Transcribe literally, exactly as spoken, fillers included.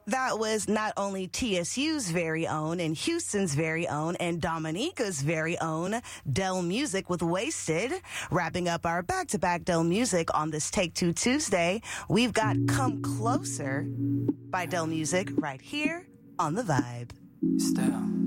That was not only T S U's very own and Houston's very own and Dominica's very own Dell Music with Wasted. Wrapping up our back-to-back Dell Music on this Take Two Tuesday, we've got Come Closer by Dell Music right here on The Vibe. Still.